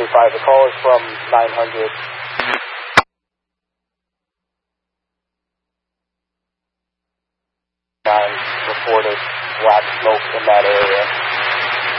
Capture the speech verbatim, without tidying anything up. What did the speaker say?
five, the call is from nine hundred. nine reported black smoke in that area.